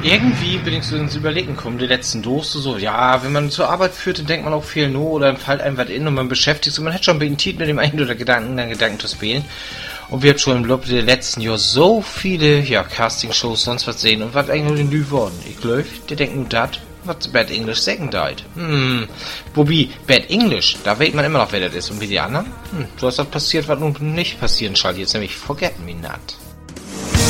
irgendwie bin ich so ins Überlegen gekommen, die letzten Doste so, ja, wenn man zur Arbeit führt, dann denkt man auch viel no, oder dann fällt einem was in und man beschäftigt sich, man hat schon beintiert mit dem einen oder Gedanken zu spielen. Und wir haben schon im Laufe der letzten Jahr so viele, Casting-Shows, sonst was sehen und was eigentlich nur den Lü worden. Ich glaube, der denkt nur das, was Bad English Second Died. Wobei, Bad English, da weiß man immer noch, wer das ist. Und wie die anderen? So ist das passiert, was nun nicht passieren soll. Jetzt nämlich Forget Me Not.